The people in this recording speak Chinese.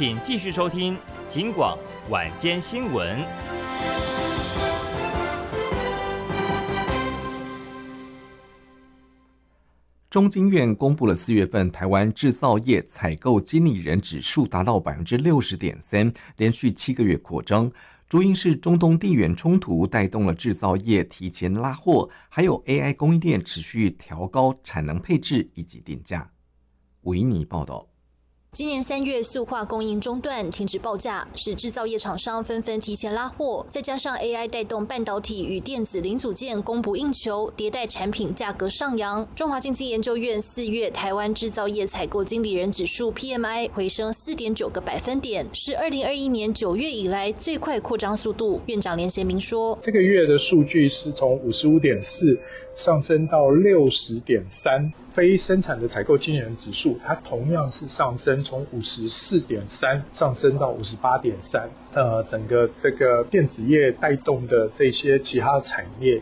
请继续收听警广晚间新闻。 中经院公布了4月份台湾制造业采购经理人指数达到 60.3%， 连续7个月扩张。主因是中东地缘冲突带动了制造业提前拉货，还有 AI 供应链持续调高产能配置以及定价。维尼报道。 今年3月，塑化供应中断，停止报价，使制造业厂商纷纷提前拉货。再加上 AI 带动半导体与电子零组件供不应求，迭代产品价格上扬。中华经济研究院4月台湾制造业采购经理人指数 PMI 回升 4.9 个百分点，是2021年9月以来最快扩张速度。院长连贤明说， 这个月的数据是从 55.4 上升到 60.3， 非生产的采购经理人指数它同样是上升，从 54.3 上升到 58.3。整个这个电子业带动的这些其他产业